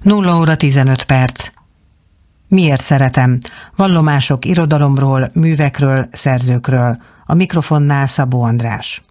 0 óra 15 perc. Miért szeretem? Vallomások irodalomról, művekről, szerzőkről. A mikrofonnál Szabó András.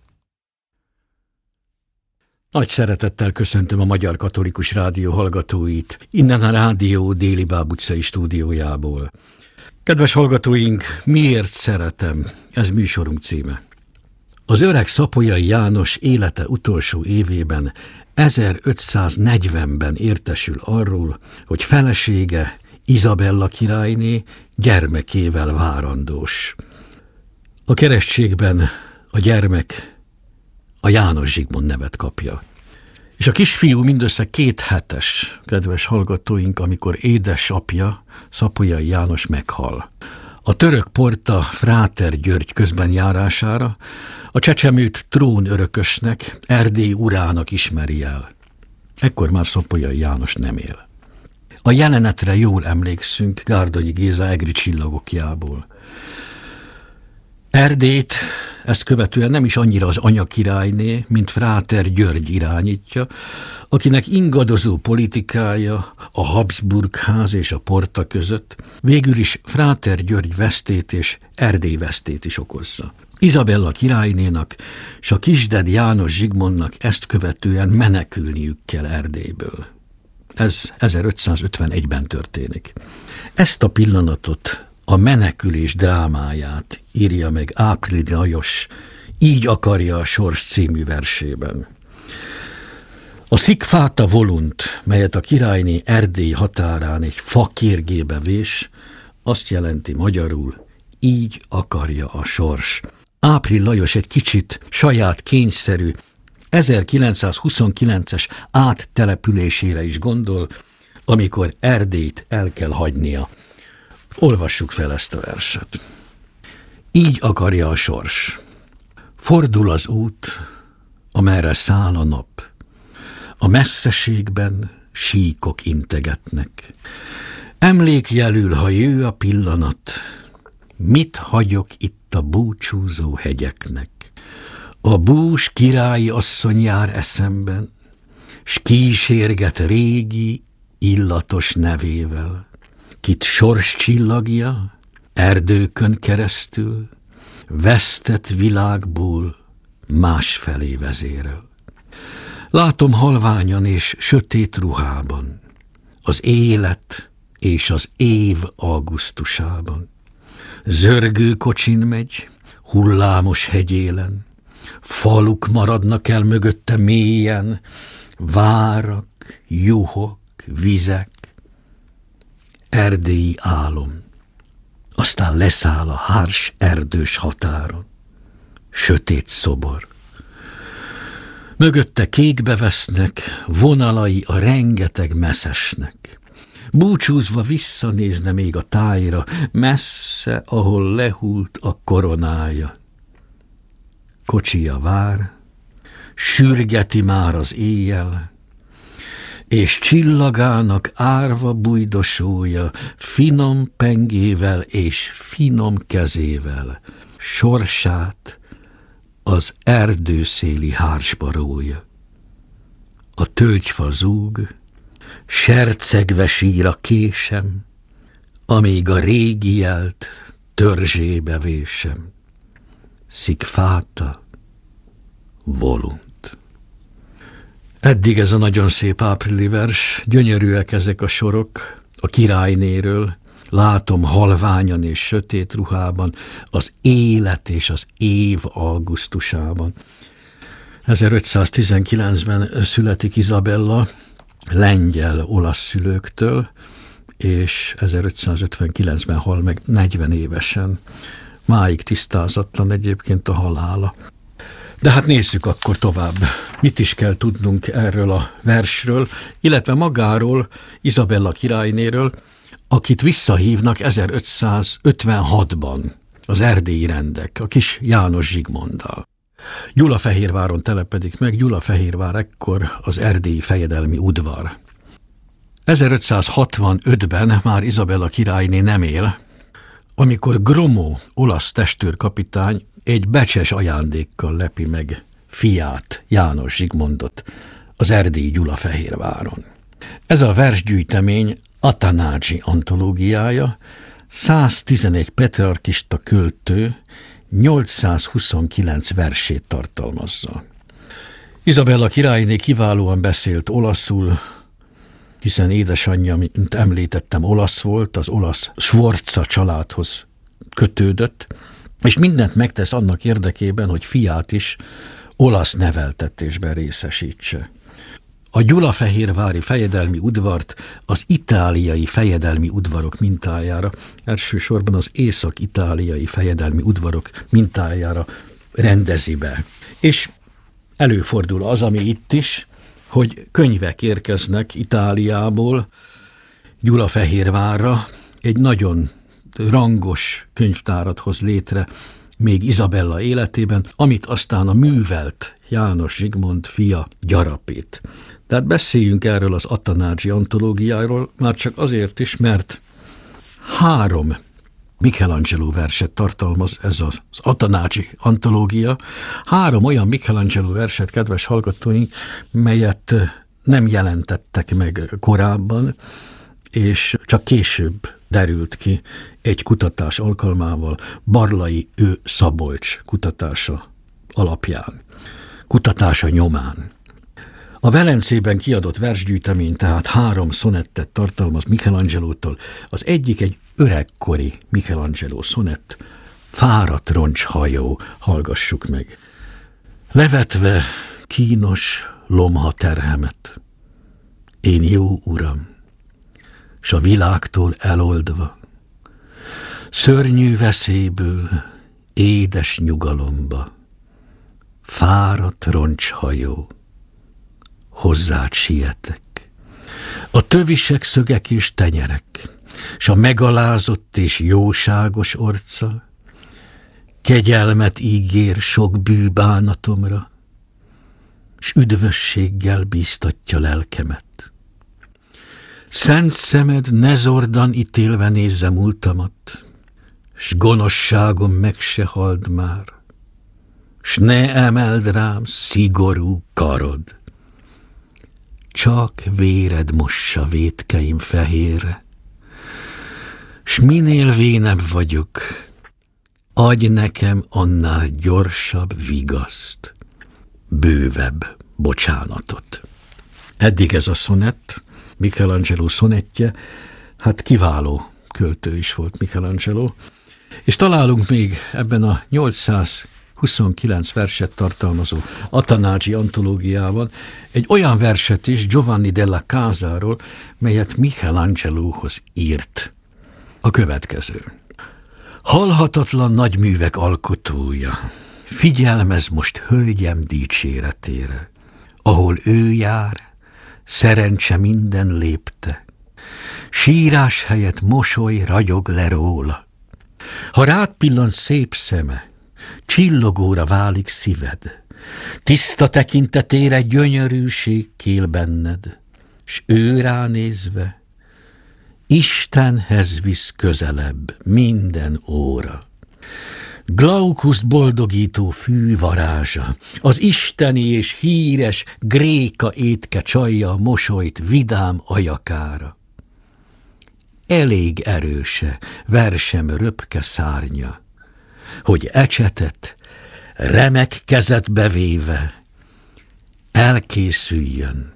Nagy szeretettel köszöntöm a Magyar Katolikus Rádió hallgatóit, innen a rádió Déli Báb utcai stúdiójából. Kedves hallgatóink, miért szeretem? Ez műsorunk címe. Az öreg Szapolyai János élete utolsó évében 1540-ben értesül arról, hogy felesége, Izabella királyné gyermekével várandós. A keresztségben a gyermek a János Zsigmond nevet kapja. És a kisfiú mindössze 2 hetes, kedves hallgatóink, amikor édesapja, Szapolyai János meghal. A török porta Fráter György közbenjárására a csecsemőt trónörökösnek, Erdély urának ismeri el. Ekkor már Szapolyai János nem él. A jelenetre jól emlékszünk Gárdonyi Géza Egri csillagokjából. Erdélyt ezt követően nem is annyira az anyakirályné, mint Fráter György irányítja, akinek ingadozó politikája a Habsburg-ház és a porta között végül is Fráter György vesztét és Erdély vesztét is okozza. Izabella királynénak és a kisded János Zsigmondnak ezt követően menekülniük kell Erdélyből. Ez 1551-ben történik. Ezt a pillanatot, a menekülés drámáját írja meg Április Lajos Így akarja a sors című versében. A Sic fata volunt, melyet a királyné Erdély határán egy fakérgébe vés, azt jelenti magyarul, így akarja a sors. Április Lajos egy kicsit saját kényszerű 1929-es áttelepülésére is gondol, amikor Erdélyt el kell hagynia. Olvassuk fel ezt a verset. Így akarja a sors. Fordul az út, amerre száll a nap. A messzeségben síkok integetnek. Emlékjelül, ha jő a pillanat, mit hagyok itt a búcsúzó hegyeknek. A bús királyi asszony jár eszemben, s kísérget régi, illatos nevével. Kit sors csillagja, erdőkön keresztül, vesztett világból másfelé vezérel. Látom halványan és sötét ruhában, az élet és az év augusztusában. Zörgő kocsin megy, hullámos hegyélen, faluk maradnak el mögötte mélyen, várak, juhok, vizek, erdélyi álom. Aztán leszáll a hárs erdős határon, sötét szobor. Mögötte kékbe vesznek, vonalai a rengeteg messzesnek. Búcsúzva visszanézne még a tájra, messze, ahol lehult a koronája. Kocsija vár, sürgeti már az éjjel, és csillagának árva bújdosója finom pengével és finom kezével sorsát az erdőszéli hársba rója. A tölgyfa zúg, sercegve sír a késem, amíg a régi jelt törzsébe vésem. Sic fata volunt. Eddig ez a nagyon szép áprilisi vers, gyönyörűek ezek a sorok a királynéről, látom halványan és sötét ruhában, az élet és az év augusztusában. 1519-ben születik Izabella, lengyel-olasz szülőktől, és 1559-ben hal meg 40 évesen. Máig tisztázatlan egyébként a halála. De hát nézzük akkor tovább. Mit is kell tudnunk erről a versről, illetve magáról, Izabella királynéről, akit visszahívnak 1556-ban az erdélyi rendek, a kis János Zsigmonddal. Gyulafehérváron telepedik meg, Gyulafehérvár ekkor az erdélyi fejedelmi udvar. 1565-ben már Izabella királyné nem él, amikor Gromó olasz testőrkapitány egy becses ajándékkal lepi meg fiát, János Zsigmondot az erdélyi Gyulafehérváron. Ez a versgyűjtemény Atanágyi antológiája, 111 petrarkista költő 829 versét tartalmazza. Izabella királyné kiválóan beszélt olaszul, hiszen édesanyja, mint említettem, olasz volt, az olasz Sforza családhoz kötődött, és mindent megtesz annak érdekében, hogy fiát is olasz neveltetésben részesítse. A gyulafehérvári fejedelmi udvart az itáliai fejedelmi udvarok mintájára, elsősorban az észak-itáliai fejedelmi udvarok mintájára rendezi be. És előfordul az, ami itt is, hogy könyvek érkeznek Itáliából Gyulafehérvárra, egy nagyon rangos könyvtárat hoz létre még Izabella életében, amit aztán a művelt János Zsigmond fia gyarapít. Tehát beszéljünk erről az Atanágyi antológiáról, már csak azért is, mert 3 Michelangelo verset tartalmaz ez az Atanágyi antológia. 3 olyan Michelangelo verset, kedves hallgatóink, melyet nem jelentettek meg korábban, és csak később derült ki egy kutatás alkalmával, Barlai Ö. Szabolcs kutatása alapján, kutatása nyomán. A Velencében kiadott versgyűjtemény tehát 3 szonettet tartalmaz Michelangelo-tól. Az egyik egy öregkori Michelangelo szonett, Fáradt roncshajó, hallgassuk meg. Levetve kínos lomha terhemet, én jó uram, s a világtól eloldva, szörnyű veszélyből édes nyugalomba, fáradt roncshajó, hozzád sietek. A tövisek, szögek és tenyerek, s a megalázott és jóságos orccal kegyelmet ígér sok bűbánatomra, s üdvösséggel bíztatja lelkemet. Szent szemed ne zordan ítélve nézze múltamat, s gonoszságom meg se halt már, s ne emeld rám szigorú karod. Csak véred mossa vétkeim fehérre, s minél vénebb vagyok, adj nekem annál gyorsabb vigaszt, bővebb bocsánatot. Eddig ez a szonett, Michelangelo szonettje, hát kiváló költő is volt Michelangelo, és találunk még ebben a 829 verset tartalmazó Atanágyi antológiában egy olyan verset is Giovanni della Casáról, melyet Michelangelohoz írt. A következő. Halhatatlan nagyművek alkotója, figyelmez most hölgyem dicséretére, ahol ő jár, szerencse minden lépte, sírás helyett mosoly ragyog le róla. Ha rád pillant szép szeme, csillogóra válik szíved, tiszta tekintetére gyönyörűség kél benned, s ő ránézve Istenhez visz közelebb minden óra. Glaukuszt boldogító fű varázsa, az isteni és híres gréka étke csalja a mosolyt vidám ajakára. Elég erőse versem röpke szárnya, hogy ecsetet remek kezet bevéve elkészüljön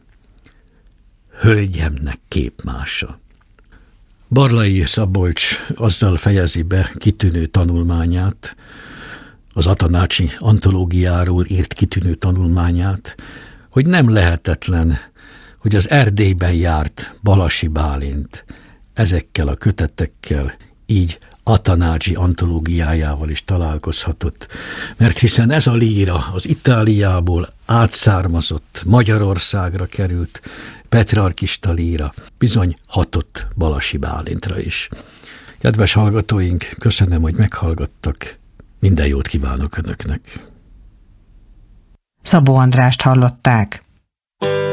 hölgyemnek képmása. Barlai Szabolcs azzal fejezi be kitűnő tanulmányát, az Atanágyi antológiáról írt kitűnő tanulmányát, hogy nem lehetetlen, hogy az Erdélyben járt Balasi Bálint ezekkel a kötetekkel, így Atanágyi antológiájával is találkozhatott, mert hiszen ez a líra az Itáliából átszármazott, Magyarországra került petrarkista líra bizony hatott Balasi Bálintra is. Kedves hallgatóink, köszönöm, hogy meghallgattak, minden jót kívánok Önöknek. Szabó Andrást hallották.